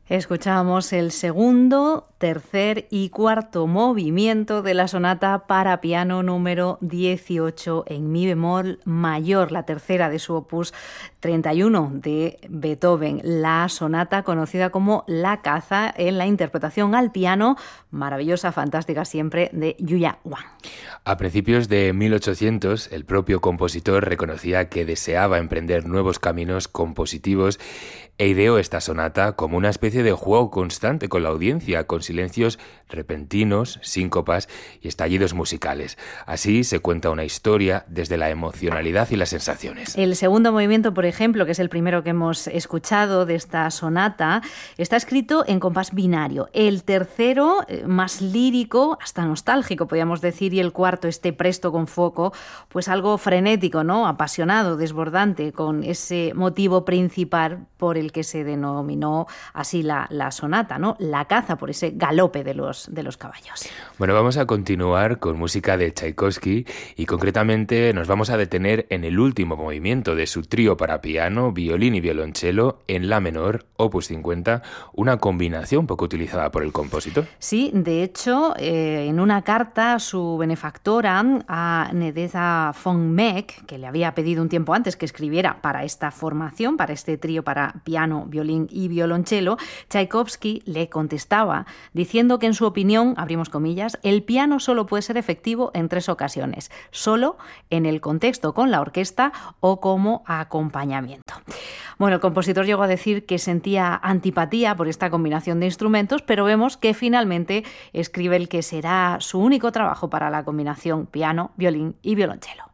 Escuchábamos el segundo, tercer y cuarto movimiento de la sonata para piano número 18 en mi bemol mayor, la tercera de su opus 31 de Beethoven, la sonata conocida como La caza, en la interpretación al piano, maravillosa, fantástica siempre, de Yuya Wang. A principios de 1800, el propio compositor reconocía que deseaba emprender nuevos caminos compositivos e ideó esta sonata como una especie de juego constante con la audiencia, con silencios repentinos, síncopas y estallidos musicales. Así se cuenta una historia desde la emocionalidad y las sensaciones. El segundo movimiento, por ejemplo, que es el primero que hemos escuchado de esta sonata, está escrito en compás binario. El tercero, más lírico, hasta nostálgico, podríamos decir, y el cuarto, este presto con foco, pues algo frenético, ¿no? Apasionado, desbordante, con ese motivo principal por el que se denominó así la sonata, ¿no? La caza, por ese galope de los caballos. Bueno, vamos a continuar con música de Tchaikovsky y concretamente nos vamos a detener en el último movimiento de su trío para piano, violín y violonchelo en la menor, opus 50, una combinación poco utilizada por el compositor. Sí, de hecho, en una carta a su benefactora, a Nedeza von Meck, que le había pedido un tiempo antes que escribiera para esta formación, para este trío para piano, violín y violonchelo, Tchaikovsky le contestaba diciendo que en su opinión, abrimos comillas, el piano solo puede ser efectivo en 3 ocasiones, solo en el contexto con la orquesta o como acompañamiento. Bueno, el compositor llegó a decir que sentía antipatía por esta combinación de instrumentos, pero vemos que finalmente escribe el que será su único trabajo para la combinación piano, violín y violonchelo.